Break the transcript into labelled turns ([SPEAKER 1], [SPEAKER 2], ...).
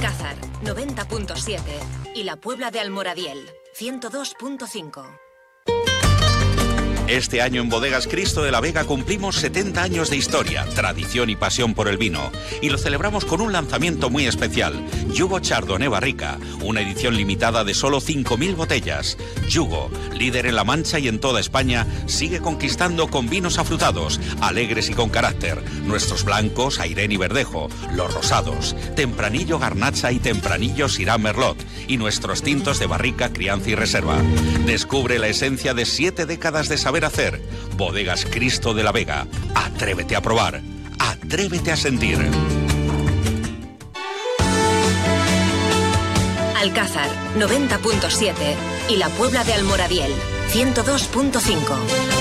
[SPEAKER 1] Alcázar, 90.7 y la Puebla de Almoradiel, 102.5.
[SPEAKER 2] Este año en Bodegas Cristo de la Vega cumplimos 70 años de historia, tradición y pasión por el vino. Y lo celebramos con un lanzamiento muy especial. Yugo Chardonnay Barrica, una edición limitada de solo 5.000 botellas. Yugo, líder en La Mancha y en toda España, sigue conquistando con vinos afrutados, alegres y con carácter. Nuestros blancos, Airén y Verdejo. Los rosados, Tempranillo Garnacha y Tempranillo Syrah Merlot. Y nuestros tintos de barrica, crianza y reserva. Descubre la esencia de 7 décadas de saber hacer. Bodegas Cristo de la Vega. Atrévete a probar. Atrévete a sentir.
[SPEAKER 1] Alcázar, 90.7 y la Puebla de Almoradiel, 102.5.